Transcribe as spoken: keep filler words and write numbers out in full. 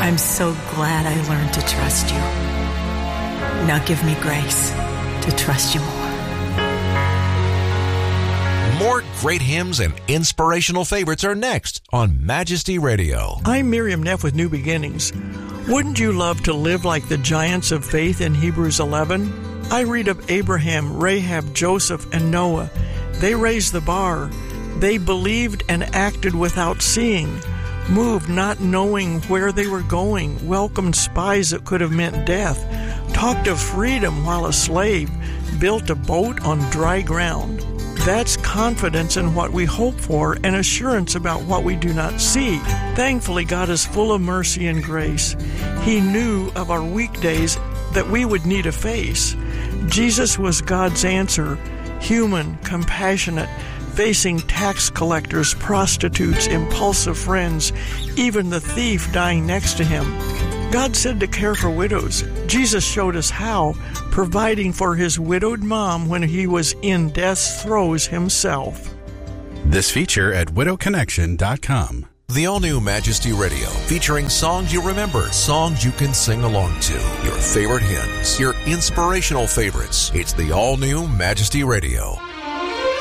I'm so glad I learned to trust you. Now give me grace to trust you more. More great hymns and inspirational favorites are next on Majesty Radio. I'm Miriam Neff with New Beginnings. Wouldn't you love to live like the giants of faith in Hebrews eleven? I read of Abraham, Rahab, Joseph, and Noah. They raised the bar. They believed and acted without seeing, moved not knowing where they were going, welcomed spies that could have meant death, talked of freedom while a slave, built a boat on dry ground. That's confidence in what we hope for and assurance about what we do not see. Thankfully, God is full of mercy and grace. He knew of our weekdays that we would need a face. Jesus was God's answer, human, compassionate, facing tax collectors, prostitutes, impulsive friends, even the thief dying next to him. God said to care for widows. Jesus showed us how, providing for his widowed mom when he was in death's throes himself. This feature at widow connection dot com. The all-new Majesty Radio, featuring songs you remember, songs you can sing along to, your favorite hymns, your inspirational favorites. It's the all-new Majesty Radio.